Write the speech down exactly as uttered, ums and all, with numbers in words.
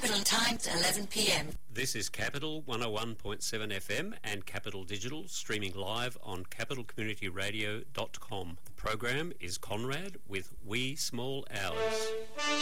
Capital Times, eleven p m. This is Capital one oh one point seven F M and Capital Digital, streaming live on capital community radio dot com. The program is Conrad with Wee Small Hours.